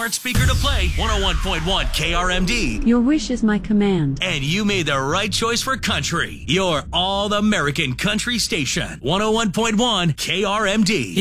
Smart speaker to play 101.1 KRMD. Your wish is my command. And you made the right choice for country. Your all-American country station. 101.1 KRMD.